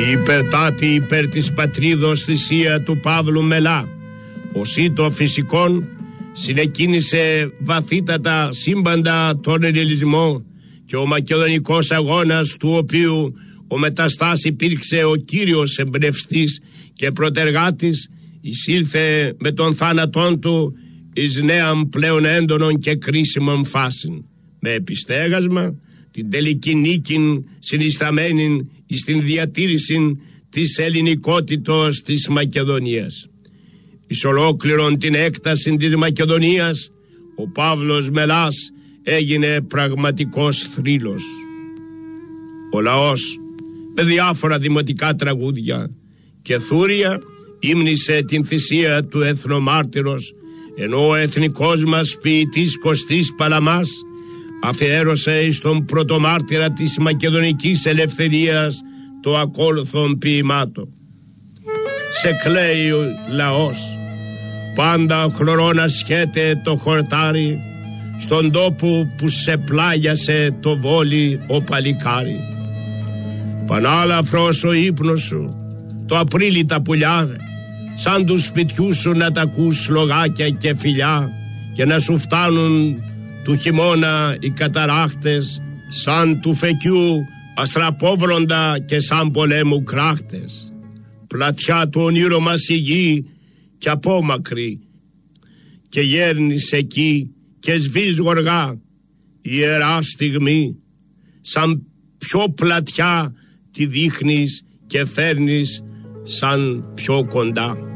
Η υπερτάτη υπέρ της πατρίδος θυσία του Παύλου Μελά, ο σύντο φυσικών, συνεκίνησε βαθύτατα σύμπαντα τον ελληνισμό και ο μακεδονικός αγώνας, του οποίου ο Μεταστάς υπήρξε ο κύριος εμπνευστής και προτεργάτης, εισήλθε με τον θάνατόν του εις νέαν πλέον έντονων και κρίσιμων φάσιν, με επιστέγασμα την τελική νίκην συνισταμένην εις την διατήρηση της ελληνικότητος της Μακεδονίας. Εις ολόκληρον την έκταση της Μακεδονίας ο Παύλος Μελάς έγινε πραγματικός θρύλος. Ο λαός με διάφορα δημοτικά τραγούδια και θούρια ύμνησε την θυσία του εθνομάρτυρος, ενώ ο εθνικός μας ποιητής Κωστής Παλαμάς αφιέρωσε εις τον πρωτομάρτυρα της μακεδονικής ελευθερίας το ακόλουθον ποιημάτο. Σε κλαίει ο λαός, πάντα χλωρό σχέται το χορτάρι, στον τόπο που σε πλάγιασε το βόλι ο παλικάρι. Πανάλαφρος ο ύπνος σου, το Απρίλη τα πουλιά, σαν του σπιτιού σου να τα ακούς λογάκια και φιλιά, και να σου φτάνουν του χειμώνα οι καταράχτες, σαν του φεκιού αστραπόβροντα και σαν πολέμου κράχτες. Πλατιά του ονείρωμας η γη και απόμακρη, και γέρνεις εκεί και σβείς γοργά, ιερά στιγμή, σαν πιο πλατιά τη δείχνεις και φέρνεις σαν πιο κοντά.